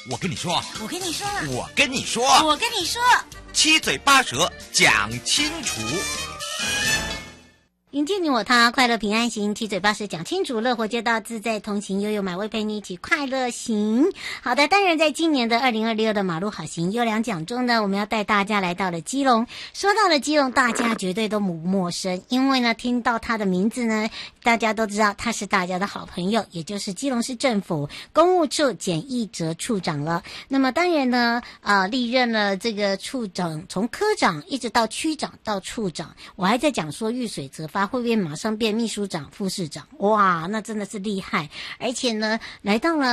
我跟你说， 我跟你说， 我跟你说， 我跟你说， 七嘴八舌讲清楚。 迎接你我他，快乐平安行，七嘴八舌讲清楚，乐活街道自在同行，悠悠买位陪你一起快乐行。好的，当然在今年的2026的马路好行优良奖中呢，我们要带大家来到了基隆。说到了基隆，大家绝对都不陌生，因为呢，听到他的名字呢，大家都知道他是大家的好朋友，也就是基隆市政府公务处简义哲处长了。那么当然呢，历任了这个处长，从科长一直到区长到处长，我还在讲说遇水则发。会不会马上变秘书长、副市长？哇，那真的是厉害！而且呢，来到了